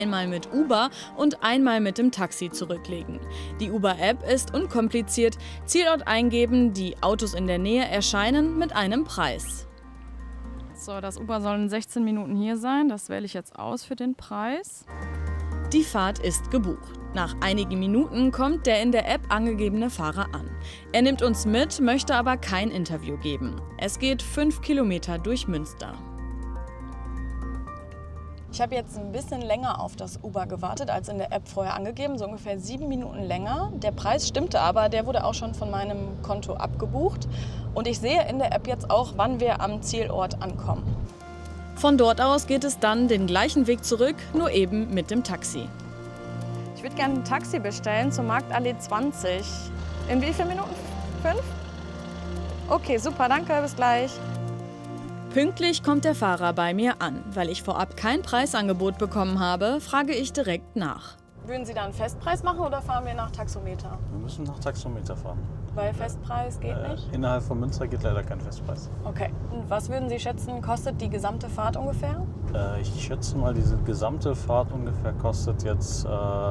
Einmal mit Uber und einmal mit dem Taxi zurücklegen. Die Uber-App ist unkompliziert, Zielort eingeben, die Autos in der Nähe erscheinen mit einem Preis. So, das Uber soll in 16 Minuten hier sein, das wähle ich jetzt aus für den Preis. Die Fahrt ist gebucht. Nach einigen Minuten kommt der in der App angegebene Fahrer an. Er nimmt uns mit, möchte aber kein Interview geben. Es geht 5 Kilometer durch Münster. Ich habe jetzt ein bisschen länger auf das Uber gewartet als in der App vorher angegeben, so ungefähr 7 Minuten länger. Der Preis stimmte aber, der wurde auch schon von meinem Konto abgebucht. Und ich sehe in der App jetzt auch, wann wir am Zielort ankommen. Von dort aus geht es dann den gleichen Weg zurück, nur eben mit dem Taxi. Ich würde gerne ein Taxi bestellen zur Marktallee 20. In wie vielen Minuten? 5? Okay, super, danke, bis gleich. Pünktlich kommt der Fahrer bei mir an. Weil ich vorab kein Preisangebot bekommen habe, frage ich direkt nach. Würden Sie da einen Festpreis machen oder fahren wir nach Taxometer? Wir müssen nach Taxometer fahren. Weil Festpreis geht nicht? Innerhalb von Münster geht leider kein Festpreis. Okay. Und was würden Sie schätzen, kostet die gesamte Fahrt ungefähr? Ich schätze mal, diese gesamte Fahrt ungefähr kostet jetzt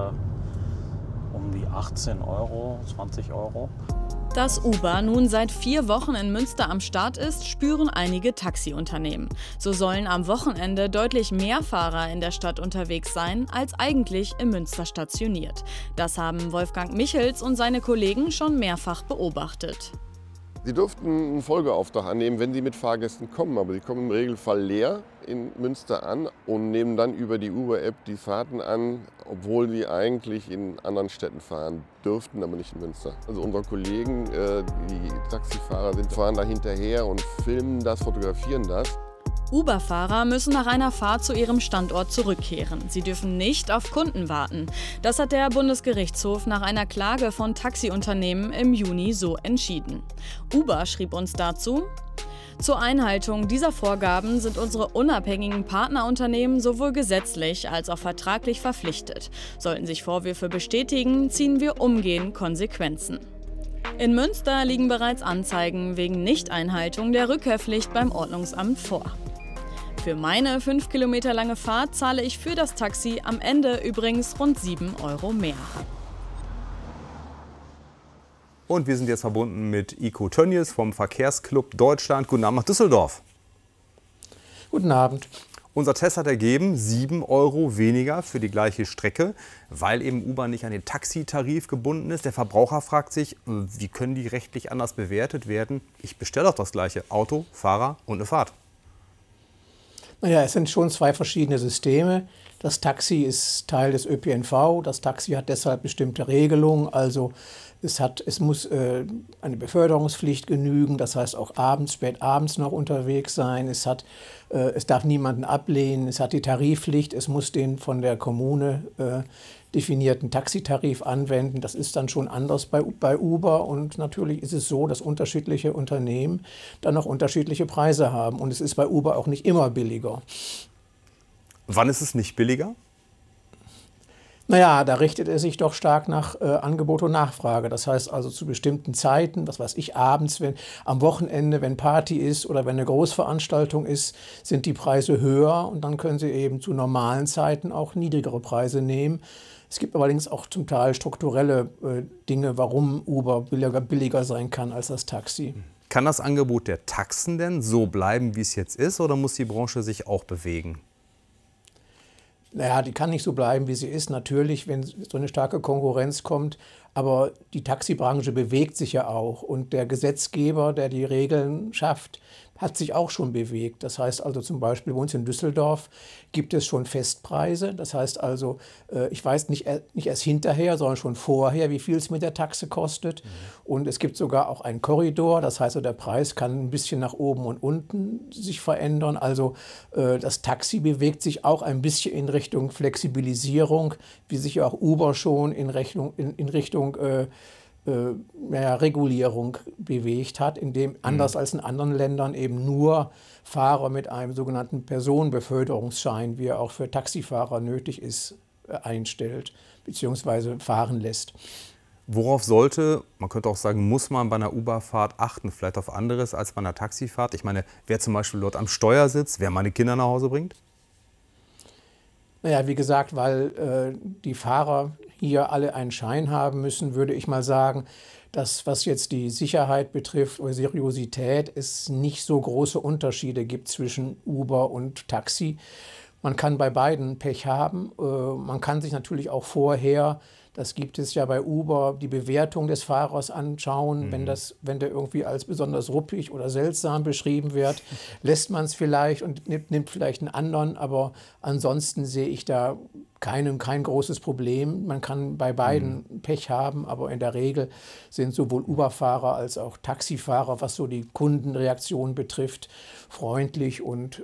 um die 18 Euro, 20 Euro. Dass Uber nun seit 4 Wochen in Münster am Start ist, spüren einige Taxiunternehmen. So sollen am Wochenende deutlich mehr Fahrer in der Stadt unterwegs sein, als eigentlich in Münster stationiert. Das haben Wolfgang Michels und seine Kollegen schon mehrfach beobachtet. Sie dürften einen Folgeauftrag annehmen, wenn Sie mit Fahrgästen kommen, aber Sie kommen im Regelfall leer in Münster an und nehmen dann über die Uber-App die Fahrten an, obwohl Sie eigentlich in anderen Städten fahren dürften, aber nicht in Münster. Also unsere Kollegen, die Taxifahrer fahren da hinterher und filmen das, fotografieren das. Uber-Fahrer müssen nach einer Fahrt zu ihrem Standort zurückkehren. Sie dürfen nicht auf Kunden warten. Das hat der Bundesgerichtshof nach einer Klage von Taxiunternehmen im Juni so entschieden. Uber schrieb uns dazu: Zur Einhaltung dieser Vorgaben sind unsere unabhängigen Partnerunternehmen sowohl gesetzlich als auch vertraglich verpflichtet. Sollten sich Vorwürfe bestätigen, ziehen wir umgehend Konsequenzen. In Münster liegen bereits Anzeigen wegen Nichteinhaltung der Rückkehrpflicht beim Ordnungsamt vor. Für meine 5 Kilometer lange Fahrt zahle ich für das Taxi am Ende übrigens rund 7 Euro mehr. Und wir sind jetzt verbunden mit Iko Tönnies vom Verkehrsclub Deutschland. Guten Abend nach Düsseldorf. Guten Abend. Unser Test hat ergeben, 7 Euro weniger für die gleiche Strecke, weil eben Uber nicht an den Taxitarif gebunden ist. Der Verbraucher fragt sich, wie können die rechtlich anders bewertet werden? Ich bestelle doch das gleiche Auto, Fahrer und eine Fahrt. Naja, es sind schon 2 verschiedene Systeme. Das Taxi ist Teil des ÖPNV. Das Taxi hat deshalb bestimmte Regelungen. Also es muss eine Beförderungspflicht genügen. Das heißt auch abends, spät abends noch unterwegs sein. Es darf niemanden ablehnen. Es hat die Tarifpflicht. Es muss den von der Kommune definierten Taxitarif anwenden. Das ist dann schon anders bei Uber. Und natürlich ist es so, dass unterschiedliche Unternehmen dann noch unterschiedliche Preise haben. Und es ist bei Uber auch nicht immer billiger. Wann ist es nicht billiger? Naja, da richtet es sich doch stark nach Angebot und Nachfrage. Das heißt also zu bestimmten Zeiten, was weiß ich, abends, am Wochenende, wenn Party ist oder wenn eine Großveranstaltung ist, sind die Preise höher. Und dann können Sie eben zu normalen Zeiten auch niedrigere Preise nehmen. Es gibt allerdings auch zum Teil strukturelle Dinge, warum Uber billiger sein kann als das Taxi. Kann das Angebot der Taxen denn so bleiben, wie es jetzt ist, oder muss die Branche sich auch bewegen? Naja, die kann nicht so bleiben, wie sie ist, natürlich, wenn so eine starke Konkurrenz kommt. Aber die Taxibranche bewegt sich ja auch. Und der Gesetzgeber, der die Regeln schafft, hat sich auch schon bewegt. Das heißt also zum Beispiel bei uns in Düsseldorf gibt es schon Festpreise. Das heißt also, ich weiß nicht erst hinterher, sondern schon vorher, wie viel es mit der Taxe kostet. Und es gibt sogar auch einen Korridor. Das heißt, der Preis kann ein bisschen nach oben und unten sich verändern. Also das Taxi bewegt sich auch ein bisschen in Richtung Flexibilisierung, wie sich auch Uber schon in Richtung Regulierung bewegt hat, indem anders als in anderen Ländern eben nur Fahrer mit einem sogenannten Personenbeförderungsschein, wie er auch für Taxifahrer nötig ist, einstellt bzw. fahren lässt. Worauf sollte, man könnte auch sagen, muss man bei einer Uber-Fahrt achten, vielleicht auf anderes als bei einer Taxifahrt? Ich meine, wer zum Beispiel dort am Steuer sitzt, wer meine Kinder nach Hause bringt? Naja, wie gesagt, weil die Fahrer hier alle einen Schein haben müssen, würde ich mal sagen, dass, was jetzt die Sicherheit betrifft oder Seriosität, es nicht so große Unterschiede gibt zwischen Uber und Taxi. Man kann bei beiden Pech haben. Man kann sich natürlich auch vorher, das gibt es ja bei Uber, die Bewertung des Fahrers anschauen. Wenn der irgendwie als besonders ruppig oder seltsam beschrieben wird, lässt man es vielleicht und nimmt vielleicht einen anderen. Aber ansonsten sehe ich da kein großes Problem. Man kann bei beiden Pech haben, aber in der Regel sind sowohl Uber-Fahrer als auch Taxifahrer, was so die Kundenreaktion betrifft, freundlich und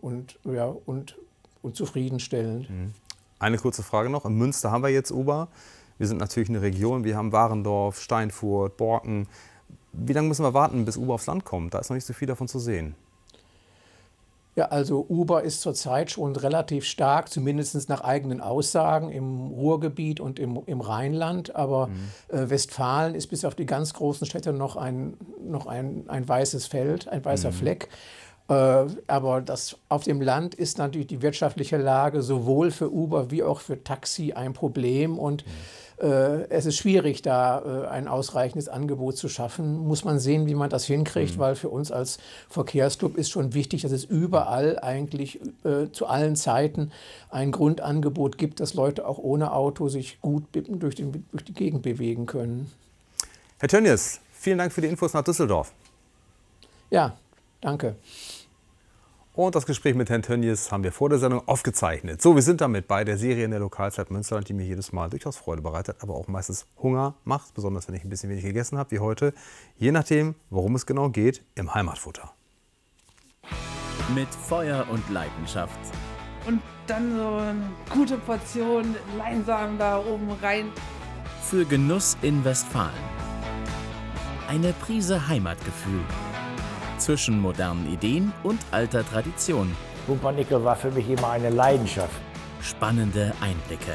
zufriedenstellend. Eine kurze Frage noch. In Münster haben wir jetzt Uber. Wir sind natürlich eine Region. Wir haben Warendorf, Steinfurt, Borken. Wie lange müssen wir warten, bis Uber aufs Land kommt? Da ist noch nicht so viel davon zu sehen. Ja, also Uber ist zurzeit schon relativ stark, zumindest nach eigenen Aussagen, im Ruhrgebiet und im Rheinland. Aber Westfalen ist bis auf die ganz großen Städte noch ein weißes Feld, ein weißer Fleck. Aber auf dem Land ist natürlich die wirtschaftliche Lage sowohl für Uber wie auch für Taxi ein Problem. Und es ist schwierig, da ein ausreichendes Angebot zu schaffen. Muss man sehen, wie man das hinkriegt, weil für uns als Verkehrsclub ist schon wichtig, dass es überall eigentlich zu allen Zeiten ein Grundangebot gibt, dass Leute auch ohne Auto sich gut durch die Gegend bewegen können. Herr Tönnies, vielen Dank für die Infos nach Düsseldorf. Ja, danke. Und das Gespräch mit Herrn Tönnies haben wir vor der Sendung aufgezeichnet. So, wir sind damit bei der Serie in der Lokalzeit Münsterland, die mir jedes Mal durchaus Freude bereitet, aber auch meistens Hunger macht, besonders wenn ich ein bisschen wenig gegessen habe, wie heute. Je nachdem, worum es genau geht, im Heimatfutter. Mit Feuer und Leidenschaft. Und dann so eine gute Portion Leinsamen da oben rein. Für Genuss in Westfalen. Eine Prise Heimatgefühl. Zwischen modernen Ideen und alter Tradition. Pumpernickel war für mich immer eine Leidenschaft. Spannende Einblicke.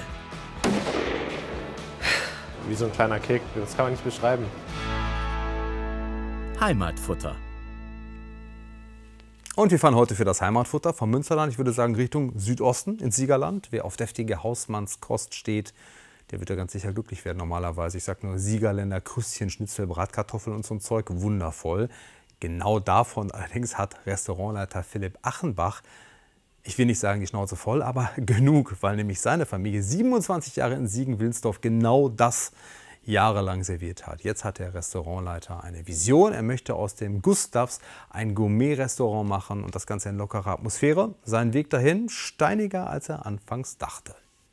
Wie so ein kleiner Kick, das kann man nicht beschreiben. Heimatfutter. Und wir fahren heute für das Heimatfutter vom Münsterland, ich würde sagen Richtung Südosten ins Siegerland. Wer auf deftige Hausmannskost steht, der wird ja ganz sicher glücklich werden normalerweise. Ich sage nur Siegerländer, Krüsschen, Schnitzel, Bratkartoffeln und so ein Zeug, wundervoll. Genau davon allerdings hat Restaurantleiter Philipp Achenbach, ich will nicht sagen die Schnauze voll, aber genug, weil nämlich seine Familie 27 Jahre in Siegen-Wilnsdorf genau das jahrelang serviert hat. Jetzt hat der Restaurantleiter eine Vision. Er möchte aus dem Gustavs ein Gourmet-Restaurant machen und das Ganze in lockerer Atmosphäre. Sein Weg dahin steiniger, als er anfangs dachte.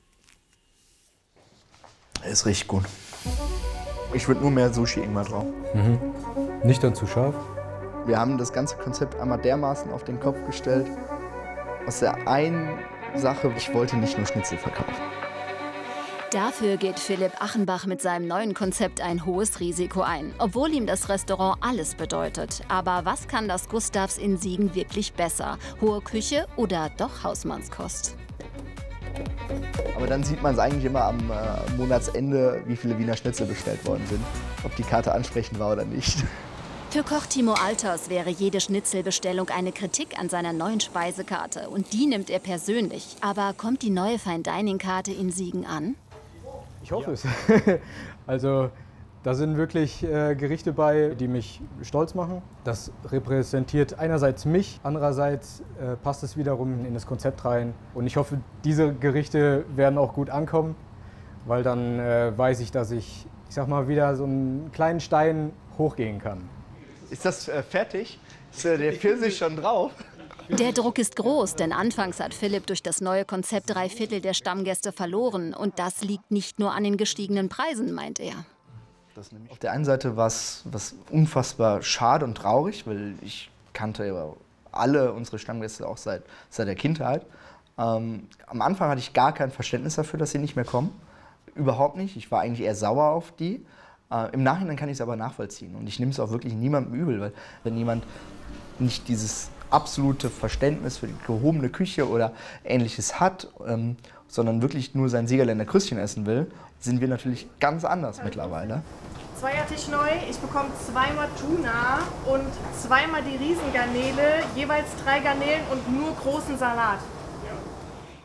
Es riecht gut. Ich würde nur mehr Sushi-Ingwer drauf. Nicht dann zu scharf? Wir haben das ganze Konzept einmal dermaßen auf den Kopf gestellt. Aus der einen Sache, ich wollte nicht nur Schnitzel verkaufen. Dafür geht Philipp Achenbach mit seinem neuen Konzept ein hohes Risiko ein, obwohl ihm das Restaurant alles bedeutet. Aber was kann das Gustavs in Siegen wirklich besser? Hohe Küche oder doch Hausmannskost? Aber dann sieht man es eigentlich immer am Monatsende, wie viele Wiener Schnitzel bestellt worden sind. Ob die Karte ansprechend war oder nicht. Für Koch Timo Alters wäre jede Schnitzelbestellung eine Kritik an seiner neuen Speisekarte. Und die nimmt er persönlich. Aber kommt die neue Fine-Dining-Karte in Siegen an? Ich hoffe es. Also da sind wirklich Gerichte bei, die mich stolz machen. Das repräsentiert einerseits mich, andererseits passt es wiederum in das Konzept rein. Und ich hoffe, diese Gerichte werden auch gut ankommen, weil dann weiß ich, dass ich sag mal, wieder so einen kleinen Stein hochgehen kann. Ist das fertig? Ist der Pfirsich schon drauf? Der Druck ist groß, denn anfangs hat Philipp durch das neue Konzept 3/4 der Stammgäste verloren. Und das liegt nicht nur an den gestiegenen Preisen, meint er. Auf der einen Seite war es unfassbar schade und traurig, weil ich kannte alle unsere Stammgäste auch seit der Kindheit. Am Anfang hatte ich gar kein Verständnis dafür, dass sie nicht mehr kommen. Überhaupt nicht. Ich war eigentlich eher sauer auf die. Im Nachhinein kann ich es aber nachvollziehen. Und ich nehme es auch wirklich niemandem übel, weil wenn jemand nicht dieses absolute Verständnis für die gehobene Küche oder Ähnliches hat, sondern wirklich nur sein Siegerländer Krüsschen essen will, sind wir natürlich ganz anders mittlerweile. Zweiertisch neu, ich bekomme 2-mal Tuna und 2-mal die Riesengarnele, jeweils 3 Garnelen und nur großen Salat.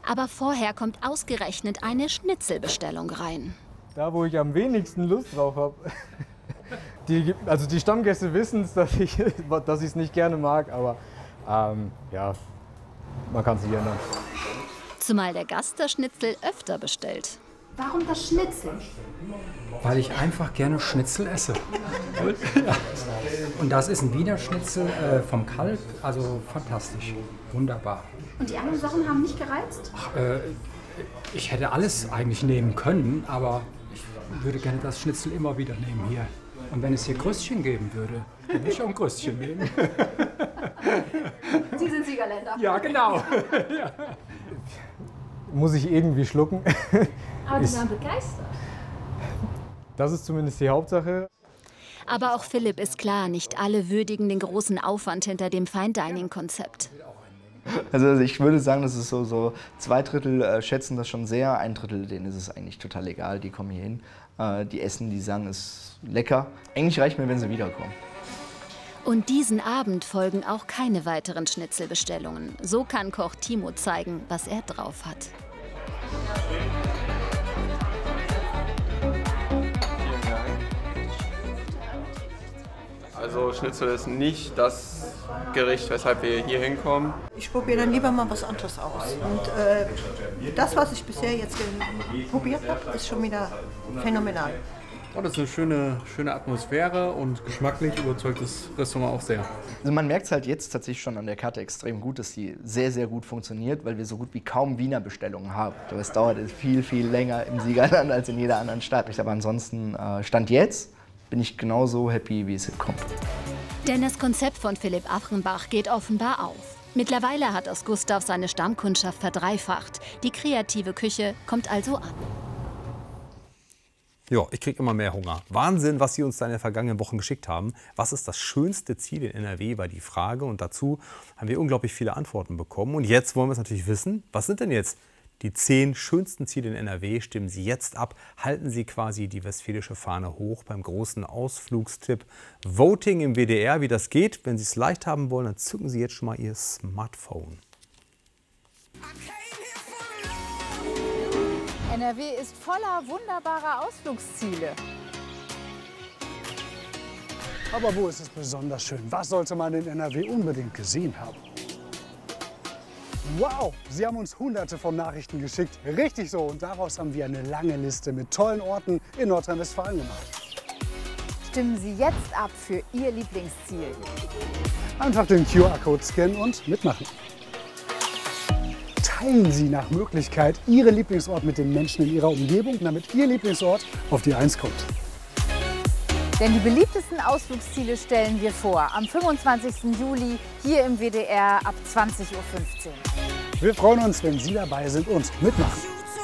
Aber vorher kommt ausgerechnet eine Schnitzelbestellung rein. Da, wo ich am wenigsten Lust drauf habe. Also die Stammgäste wissen es, dass ich es nicht gerne mag, aber ja, man kann es nicht ändern. Zumal der Gast das Schnitzel öfter bestellt. Warum das Schnitzel? Weil ich einfach gerne Schnitzel esse. Ja. Und das ist ein Wiener Schnitzel vom Kalb, also fantastisch, wunderbar. Und die anderen Sachen haben nicht gereizt? Ach, ich hätte alles eigentlich nehmen können, aber ich würde gerne das Schnitzel immer wieder nehmen hier. Und wenn es hier Kröstchen geben würde, dann würde ich auch ein Kröstchen nehmen. Sie sind Siegerländer. Ja, genau. Ja. Muss ich irgendwie schlucken. Aber die waren begeistert. Das ist zumindest die Hauptsache. Aber auch Philipp ist klar, nicht alle würdigen den großen Aufwand hinter dem Fine-Dining-Konzept. Also ich würde sagen, das ist so 2/3 schätzen das schon sehr, 1/3 denen ist es eigentlich total egal, die kommen hier hin, die essen, die sagen, es ist lecker. Eigentlich reicht mir, wenn sie wiederkommen. Und diesen Abend folgen auch keine weiteren Schnitzelbestellungen. So kann Koch Timo zeigen, was er drauf hat. Also Schnitzel ist nicht das Gericht, weshalb wir hier hinkommen. Ich probiere dann lieber mal was anderes aus. Und das, was ich bisher jetzt probiert habe, ist schon wieder phänomenal. Oh, das ist eine schöne Atmosphäre und geschmacklich überzeugt das Restaurant auch sehr. Also man merkt es halt jetzt tatsächlich schon an der Karte extrem gut, dass die sehr, sehr gut funktioniert, weil wir so gut wie kaum Wiener Bestellungen haben. Es dauert viel, viel länger im Siegerland als in jeder anderen Stadt. Aber ansonsten, Stand jetzt, bin ich genauso happy, wie es kommt. Denn das Konzept von Philipp Achenbach geht offenbar auf. Mittlerweile hat aus Gustav seine Stammkundschaft verdreifacht. Die kreative Küche kommt also an. Ja, ich kriege immer mehr Hunger. Wahnsinn, was Sie uns da in den vergangenen Wochen geschickt haben. Was ist das schönste Ziel in NRW, war die Frage. Und dazu haben wir unglaublich viele Antworten bekommen. Und jetzt wollen wir es natürlich wissen, was sind denn jetzt die 10 schönsten Ziele in NRW? Stimmen Sie jetzt ab, halten Sie quasi die westfälische Fahne hoch beim großen Ausflugstipp Voting im WDR. Wie das geht, wenn Sie es leicht haben wollen, dann zücken Sie jetzt schon mal Ihr Smartphone. NRW ist voller wunderbarer Ausflugsziele. Aber wo ist es besonders schön? Was sollte man in NRW unbedingt gesehen haben? Wow, Sie haben uns hunderte von Nachrichten geschickt. Richtig so. Und daraus haben wir eine lange Liste mit tollen Orten in Nordrhein-Westfalen gemacht. Stimmen Sie jetzt ab für Ihr Lieblingsziel. Einfach den QR-Code scannen und mitmachen. Teilen Sie nach Möglichkeit Ihren Lieblingsort mit den Menschen in Ihrer Umgebung, damit Ihr Lieblingsort auf die 1 kommt. Denn die beliebtesten Ausflugsziele stellen wir vor. Am 25. Juli hier im WDR ab 20:15 Uhr. Wir freuen uns, wenn Sie dabei sind und mitmachen.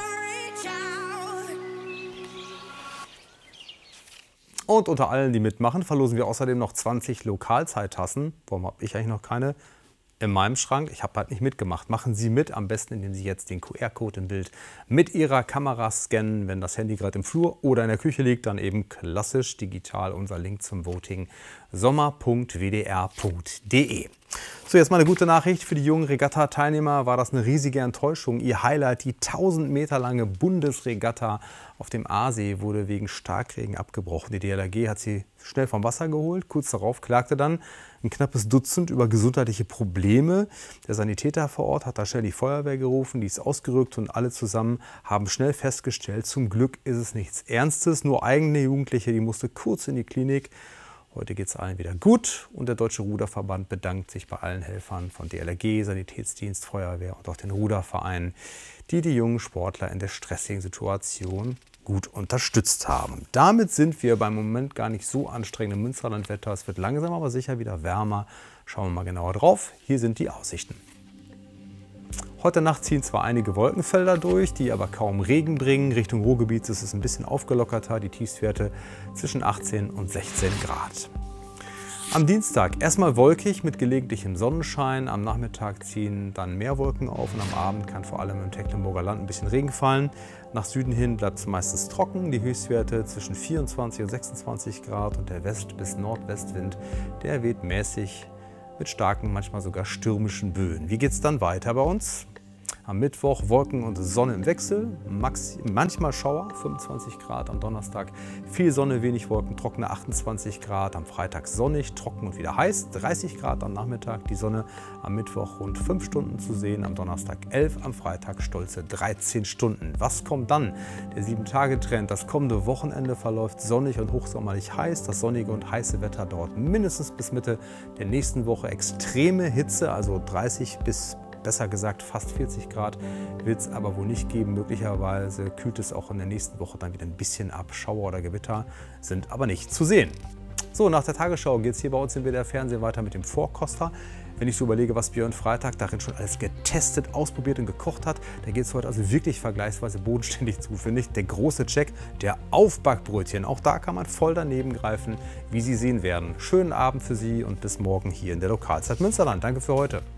Und unter allen, die mitmachen, verlosen wir außerdem noch 20 Lokalzeittassen. Warum habe ich eigentlich noch keine? In meinem Schrank. Ich habe halt nicht mitgemacht. Machen Sie mit, am besten indem Sie jetzt den QR-Code im Bild mit Ihrer Kamera scannen. Wenn das Handy gerade im Flur oder in der Küche liegt, dann eben klassisch digital unser Link zum Voting sommer.wdr.de. So, jetzt mal eine gute Nachricht für die jungen Regatta-Teilnehmer. War das eine riesige Enttäuschung. Ihr Highlight, die 1000 Meter lange Bundesregatta auf dem Aasee, wurde wegen Starkregen abgebrochen. Die DLRG hat sie schnell vom Wasser geholt. Kurz darauf klagte dann ein knappes Dutzend über gesundheitliche Probleme. Der Sanitäter vor Ort hat da schnell die Feuerwehr gerufen, die ist ausgerückt und alle zusammen haben schnell festgestellt, zum Glück ist es nichts Ernstes, nur eigene Jugendliche, die musste kurz in die Klinik. Heute geht es allen wieder gut und der Deutsche Ruderverband bedankt sich bei allen Helfern von DLRG, Sanitätsdienst, Feuerwehr und auch den Rudervereinen, die die jungen Sportler in der stressigen Situation gut unterstützt haben. Damit sind wir beim Moment gar nicht so anstrengenden Münsterlandwetter. Es wird langsam aber sicher wieder wärmer. Schauen wir mal genauer drauf. Hier sind die Aussichten. Heute Nacht ziehen zwar einige Wolkenfelder durch, die aber kaum Regen bringen. Richtung Ruhrgebiet ist es ein bisschen aufgelockerter, die Tiefstwerte zwischen 18 und 16 Grad. Am Dienstag erstmal wolkig mit gelegentlichem Sonnenschein. Am Nachmittag ziehen dann mehr Wolken auf und am Abend kann vor allem im Tecklenburger Land ein bisschen Regen fallen. Nach Süden hin bleibt es meistens trocken. Die Höchstwerte zwischen 24 und 26 Grad und der West- bis Nordwestwind, der weht mäßig mit starken, manchmal sogar stürmischen Böen. Wie geht es dann weiter bei uns? Am Mittwoch Wolken und Sonne im Wechsel, manchmal Schauer, 25 Grad am Donnerstag. Viel Sonne, wenig Wolken, trockene 28 Grad. Am Freitag sonnig, trocken und wieder heiß, 30 Grad am Nachmittag. Die Sonne am Mittwoch rund 5 Stunden zu sehen, am Donnerstag 11, am Freitag stolze 13 Stunden. Was kommt dann? Der 7-Tage-Trend. Das kommende Wochenende verläuft sonnig und hochsommerlich heiß. Das sonnige und heiße Wetter dauert mindestens bis Mitte der nächsten Woche. Extreme Hitze, also 30 bis besser gesagt fast 40 Grad, wird es aber wohl nicht geben. Möglicherweise kühlt es auch in der nächsten Woche dann wieder ein bisschen ab. Schauer oder Gewitter sind aber nicht zu sehen. So, nach der Tagesschau geht es hier bei uns im WDR Fernsehen weiter mit dem Vorkoster. Wenn ich so überlege, was Björn Freitag darin schon alles getestet, ausprobiert und gekocht hat, da geht es heute also wirklich vergleichsweise bodenständig zu, finde ich. Der große Check, der Aufbackbrötchen. Auch da kann man voll daneben greifen, wie Sie sehen werden. Schönen Abend für Sie und bis morgen hier in der Lokalzeit Münsterland. Danke für heute.